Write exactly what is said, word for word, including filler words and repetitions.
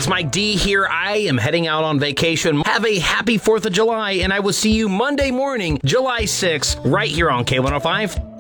guys, Mike D here. I am heading out on vacation. Have a happy fourth of July, and I will see you Monday morning, July sixth, right here on K one oh five.